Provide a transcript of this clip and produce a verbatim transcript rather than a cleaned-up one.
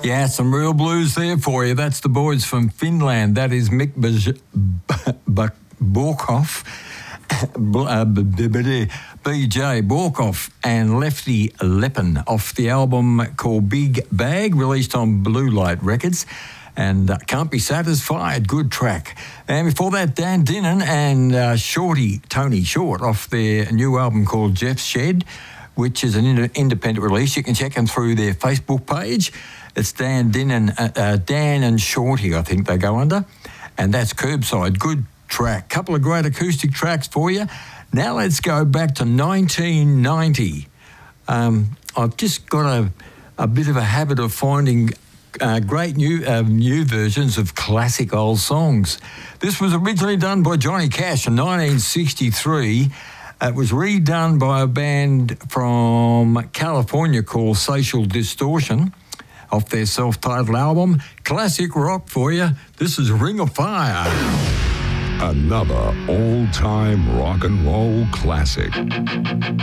Yeah, some real blues there for you. That's the boys from Finland. That is Mick Baj- B- Borkhoff, B J Borkhoff and Lefty Leppin off the album called Big Bag, released on Blue Light Records. And uh, Can't Be Satisfied, good track. And before that, Dan Dinnan and uh, Shorty, Tony Short, off their new album called Jeff's Shed, which is an ind- independent release. You can check them through their Facebook page. It's Dan Dinnan, uh, uh, Dan and Shorty, I think they go under. And that's Curbside, good track. Couple of great acoustic tracks for you. Now let's go back to nineteen ninety. Um, I've just got a, a bit of a habit of finding uh, great new uh, new versions of classic old songs. This was originally done by Johnny Cash in nineteen sixty-three. It was redone by a band from California called Social Distortion off their self-titled album. Classic rock for you. This is Ring of Fire. Another all-time rock and roll classic.